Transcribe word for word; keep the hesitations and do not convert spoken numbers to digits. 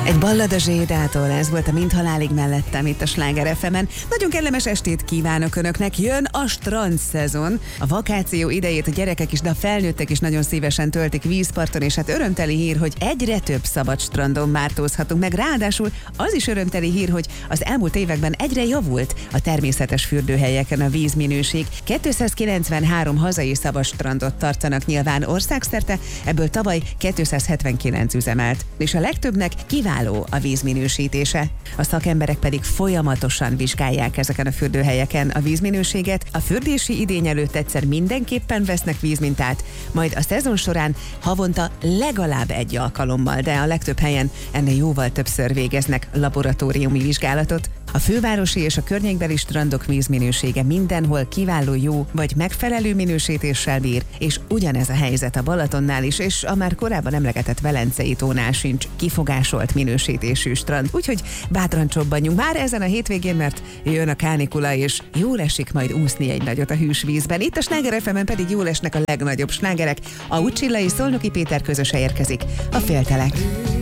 Egy ballada Zsédától, ez volt a Mind halálig mellettem itt a Sláger ef emen. Nagyon kellemes estét kívánok Önöknek, jön a strand szezon. A vakáció idejét a gyerekek is, de a felnőttek is nagyon szívesen töltik vízparton, és hát örömteli hír, hogy egyre több szabad strandon mártózhatunk meg. Ráadásul az is örömteli hír, hogy az elmúlt években egyre javult a természetes fürdőhelyeken a vízminőség. kétszázkilencvenhárom hazai szabad strandot tartanak nyilván országszerte, ebből tavaly kétszázhetvenkilenc üzemelt, és a legtöbbnek kiváló a vízminősítése. A szakemberek pedig folyamatosan vizsgálják ezeken a fürdőhelyeken a vízminőséget. A fürdési idény előtt egyszer mindenképpen vesznek vízmintát, majd a szezon során havonta legalább egy alkalommal, de a legtöbb helyen ennél jóval többször végeznek laboratóriumi vizsgálatot. A fővárosi és a környékbeli strandok vízminősége mindenhol kiváló, jó vagy megfelelő minősítéssel bír, és ugyanez a helyzet a Balatonnál is, és a már korábban emlegetett Velencei tónál sincs kifogásolt minősítésű strand. Úgyhogy bátran csobbanjunk már ezen a hétvégén, mert jön a kánikula, és jól esik majd úszni egy nagyot a hűs vízben. Itt a Sláger ef emen pedig jól esnek a legnagyobb slágerek. A Uccilla és Szolnoki Péter közösen érkezik a Féltelek.